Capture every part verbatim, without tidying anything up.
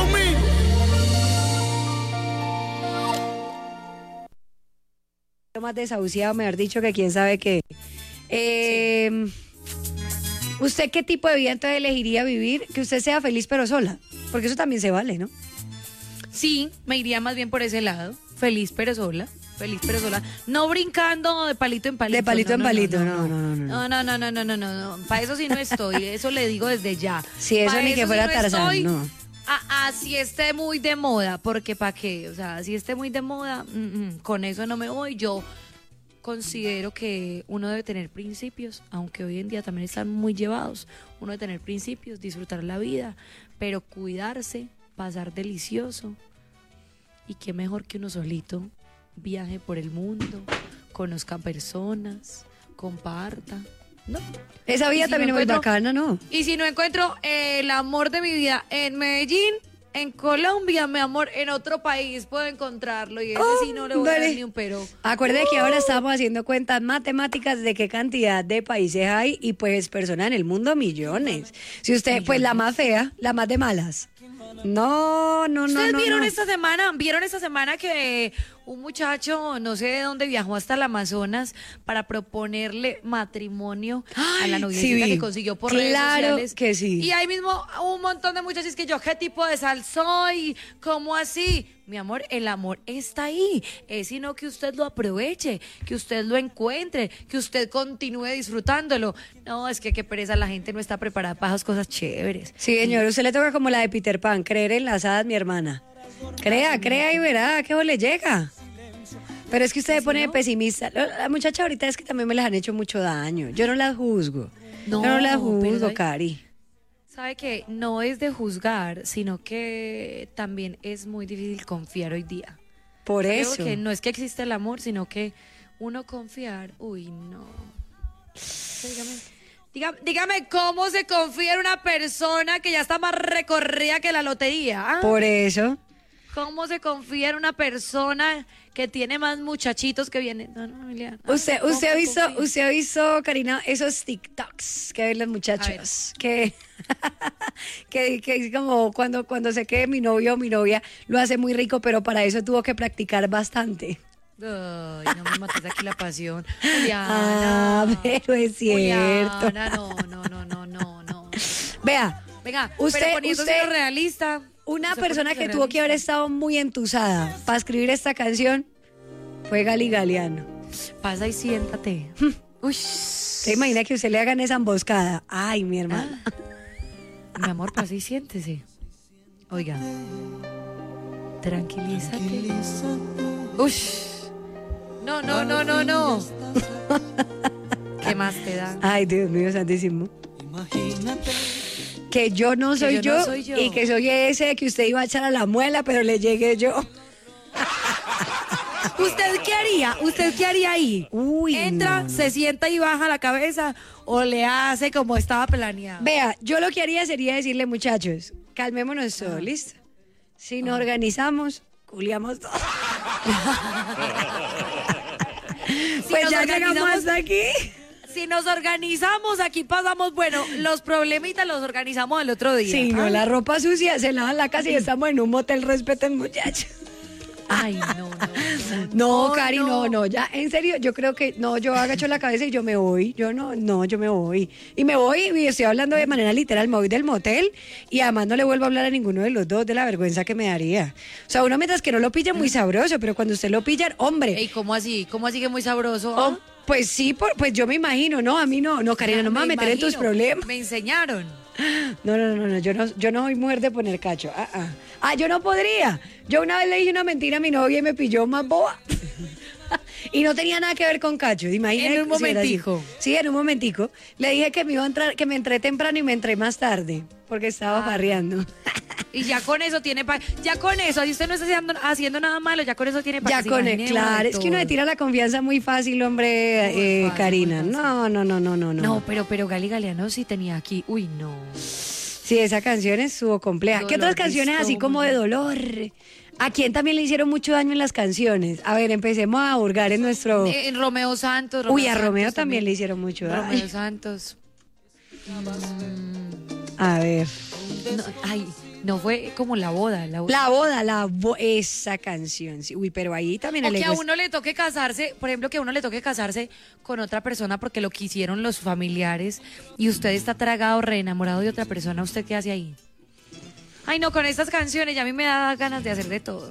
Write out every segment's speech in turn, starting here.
conmigo. Más desahuciado, mejor dicho, que quién sabe qué. Eh, ¿Usted qué tipo de vida entonces elegiría vivir? Que usted sea feliz pero sola, porque eso también se vale, ¿no? Sí, me iría más bien por ese lado. Feliz pero sola. Feliz pero sola. No brincando de palito en palito. De palito no, en no, palito, no. no, no, no. No, no, no, no, no, no, no, no. Para eso sí no estoy. Eso le digo desde ya. Sí, eso Pa' ni que fuera sí Tarzán, estoy. no. Ah, así esté muy de moda, porque ¿para qué? O sea, si esté muy de moda, mm, mm, con eso no me voy. Yo considero que uno debe tener principios, aunque hoy en día también están muy llevados. Uno debe tener principios, disfrutar la vida, pero cuidarse, pasar delicioso. Y qué mejor que uno solito viaje por el mundo, conozca personas, comparta. No. Esa vida si también no es muy encuentro- bacana, ¿no? Y si no encuentro eh, el amor de mi vida en Medellín, en Colombia, mi amor, en otro país puedo encontrarlo. Y ese sí no le voy a dar Ándale. ni un pero. Acuérdate que ahora estamos haciendo cuentas matemáticas de qué cantidad de países hay y pues personas en el mundo, millones. Si usted, pues la más fea, la más de malas. No, no, no, ¿Ustedes no. vieron no. esta semana? ¿Vieron esta semana que un muchacho, no sé de dónde, viajó hasta el Amazonas para proponerle matrimonio a la sí noviecita vi. que consiguió por redes Claro sociales? que sí. Y ahí mismo un montón de muchachos que yo, ¿qué tipo de sal soy? ¿Cómo así? Mi amor, el amor está ahí. Es sino que usted lo aproveche, que usted lo encuentre, que usted continúe disfrutándolo. No, es que qué pereza, la gente no está preparada para esas cosas chéveres. Sí, señor, usted le toca como la de Peter Pan, creer en las hadas, mi hermana. Crea, crea y verá que eso le llega. Pero es que usted se pone pesimista. La muchacha ahorita es que también me las han hecho mucho daño. Yo no las juzgo. No, Yo no las pero juzgo, ¿sabe? Cari. Sabe que no es de juzgar, sino que también es muy difícil confiar hoy día. Por Creo eso. que no es que existe el amor, sino que uno confiar, uy, no. Dígame, dígame, dígame cómo se confía en una persona que ya está más recorrida que la lotería. ¿Ah? Por eso. ¿Cómo se confía en una persona que tiene más muchachitos que vienen? No, no, Emilia. Ah, Usted, ¿cómo usted ha se visto, confía? usted ha visto, Karina, esos TikToks que ven los muchachos, que, que, que es como cuando, cuando se quede mi novio o mi novia, lo hace muy rico, pero para eso tuvo que practicar bastante. Ay, no me mates aquí la pasión. Ah, Juliana. pero es cierto. Juliana, no, no, no, no, no, no. Vea, Venga, Usted- pero poniéndose usted- lo realista. una usted persona poniéndose que tuvo que haber realista. estado muy entusada para escribir esta canción fue Gali Galeano. Pasa y siéntate. Uy. ¿Se imagina que usted le hagan esa emboscada? Ay, mi hermano. Mi amor, pasa y siéntese. Oiga. Tranquilízate. Uy. No, no, no, no, no. ¿Qué más te da? Ay, Dios mío, santísimo. Que yo no Que soy, yo yo, no soy yo. y que soy ese que usted iba a echar a la muela, pero le llegué yo. ¿Usted qué haría? ¿Usted qué haría ahí? Uy, Entra, no, no. se sienta y baja la cabeza o le hace como estaba planeado. Vea, yo lo que haría sería decirle, muchachos, calmémonos todos, ¿listo? Si nos organizamos, culiamos todos. Pues nos ya llegamos organizamos- hasta aquí. Si nos organizamos, aquí pasamos, bueno, los problemitas los organizamos el otro día. Sí, no, Ay. la ropa sucia se lava en la casa y estamos en un motel, respeten, muchachos. Ay, no, no. No, Cari, no, no, ya, en serio, yo creo que, no, yo agacho la cabeza y yo me voy, yo no, no, yo me voy. Y me voy, y estoy hablando de manera literal, me voy del motel y además no le vuelvo a hablar a ninguno de los dos de la vergüenza que me daría. O sea, uno mientras que no lo pilla muy sabroso, pero cuando usted lo pilla, hombre, Ey, ¿cómo así? ¿Cómo así que muy sabroso? oh, pues sí, por- pues yo me imagino, no, a mí no, no, Karina, no me voy a meter en tus imagino, problemas. Me enseñaron. No, no, no, no, yo no, yo no soy mujer de poner cacho. Ah, ah. Ah, yo no podría. Yo una vez le dije una mentira a mi novia y me pilló más boba. Y no tenía nada que ver con cacho. Imagínate En un si era así. momentico. Sí, en un momentico. Le dije que me iba a entrar, que me entré temprano y me entré más tarde, porque estaba Ah. farreando. Y ya con eso tiene pa- ya con eso, si usted no está haciendo, haciendo nada malo, ya con eso tiene para Ya que se con imagine el, uno claro, de es que uno le todo. tira la confianza muy fácil, hombre, Muy eh, fácil, Karina. muy fácil. No, no, no, no, no, no. No, pero, pero Gali Galeano sí tenía aquí. Uy, no. Sí, esa canción estuvo compleja. ¿Qué Dolor otras de canciones así como de dolor? ¿A quién también le hicieron mucho daño en las canciones? A ver, empecemos a hurgar en nuestro... Eh, en Romeo Santos. Uy, a Santos Romeo también le hicieron mucho daño. Romeo Santos. A ver. No, ay, No fue como la boda. La, La boda, la bo esa canción. Sí. Uy, pero ahí también o el que a ego es- uno le toque casarse, por ejemplo, que a uno le toque casarse con otra persona porque lo quisieron los familiares y usted está tragado, re enamorado de otra persona, ¿usted qué hace ahí? Ay, no, con estas canciones ya a mí me da ganas de hacer de todo.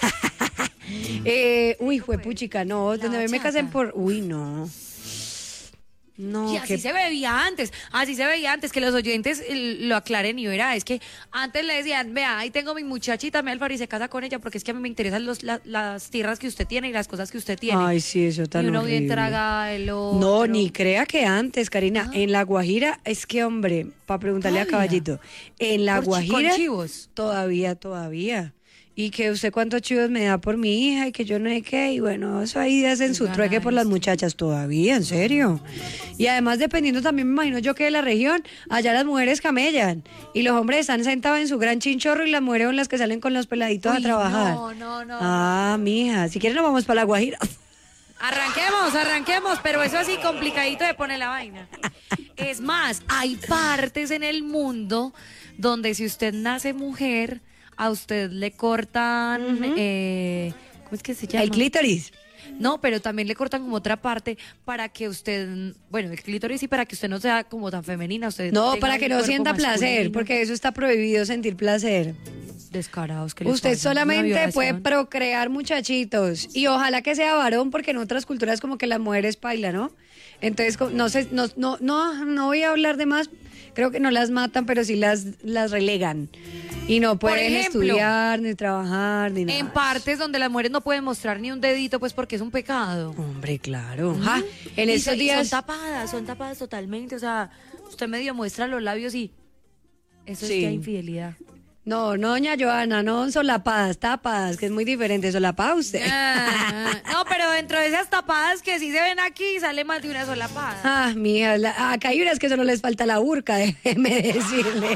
Eh, uy, fue puchica, no, La donde a mí me bachata. casen por... Uy, no. No, Y así qué... se veía antes, así se veía antes, que los oyentes eh, lo aclaren y verá, es que antes le decían, vea, ahí tengo mi muchachita, me Alfaro y se casa con ella porque es que a mí me interesan los, la- las tierras que usted tiene y las cosas que usted tiene. Ay, sí, eso tan y uno bien horrible. traga el otro. No, ni crea que antes, Karina. En La Guajira, es que, hombre, para preguntarle a Todavía. Caballito, en La Por chi- con Guajira, chivos. todavía, todavía. Y que usted cuántos chivos me da por mi hija y que yo no sé qué. Y bueno, eso ahí hacen su Gana trueque por las esto. muchachas todavía, en serio. Y además, dependiendo también, me imagino yo que de la región, allá las mujeres camellan. Y los hombres están sentados en su gran chinchorro y las mujeres son las que salen con los peladitos a Uy, trabajar. no, no, no. Ah, mija, si quieren nos vamos para La Guajira. Arranquemos, arranquemos, pero eso así complicadito de poner la vaina. Es más, hay partes en el mundo donde si usted nace mujer, a usted le cortan, eh, ¿cómo es que se llama? El clítoris. No, pero también le cortan como otra parte para que usted, bueno, el clítoris sí, para que usted no sea como tan femenina. Usted No, tenga para el que no cuerpo sienta placer, masculino. porque eso está prohibido sentir placer. Descarados que les Usted pasa, una solamente puede violación. procrear muchachitos y ojalá que sea varón, porque en otras culturas como que las mujeres bailan, ¿no? Entonces, co- no sé, no, no, no, no voy a hablar de más, creo que no las matan, pero sí las, las relegan. Y no Por pueden ejemplo, estudiar, ni trabajar, ni nada. En partes donde las mujeres no pueden mostrar ni un dedito, pues porque es un pecado. Hombre, claro. Ja, en Y estos so- y días... son tapadas, son tapadas totalmente. O sea, usted medio muestra los labios y eso Sí. es ya infidelidad. No, no, doña Joana, no solapadas, tapadas, que es muy diferente. Solapada usted. Ah, no, pero dentro de esas tapadas que sí se ven aquí, sale más de una solapada. Ah, mija, la- acá hay unas que solo les falta la burca, déjeme decirle.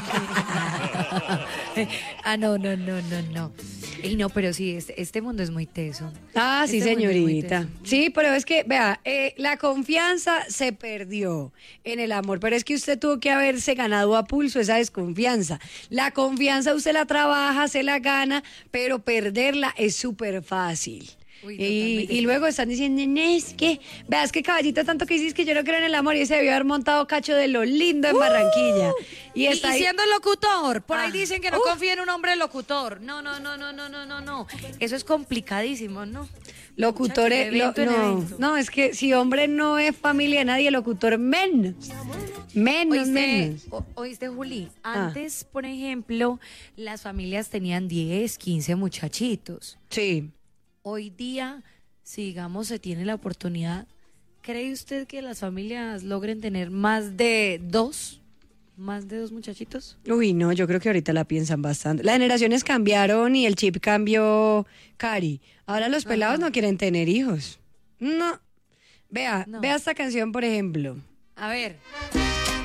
Ah, no, no, no, no, no. Y no, pero sí, este, este mundo es muy teso. Ah, sí, Este mundo es muy señorita. teso. Sí, pero es que, vea, eh, la confianza se perdió en el amor, pero es que usted tuvo que haberse ganado a pulso esa desconfianza. La confianza usted la trabaja, se la gana, pero perderla es súper fácil. Uy, Y, totalmente. y luego están diciendo, "No, es que, veas que caballito tanto que dices que yo no creo en el amor y se debió haber montado cacho de lo lindo en Barranquilla. Y Y, está y ahí- siendo locutor, por ahí Ah. dicen que no Uh. confía en un hombre locutor. No, no, no, no, no, no, no, no. Eso es complicadísimo, ¿no? Locutores, Muchachos, de evento lo- en no, evento. no, es que si hombre no es familia de nadie, locutor menos. Menos, Oíste, menos. o- oíste, Juli, Ah. antes, por ejemplo, las familias tenían diez, quince muchachitos. Sí. Hoy día, si digamos se tiene la oportunidad, ¿cree usted que las familias logren tener más de dos? ¿Más de dos muchachitos? Uy, no, yo creo que ahorita la piensan bastante. Las generaciones cambiaron y el chip cambió, Cari. Ahora los pelados no quieren tener hijos. No. Vea, No. vea esta canción, por ejemplo. A ver. Qué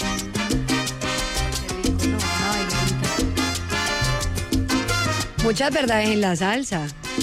rico, no, una bailadita. Muchas verdades en la salsa.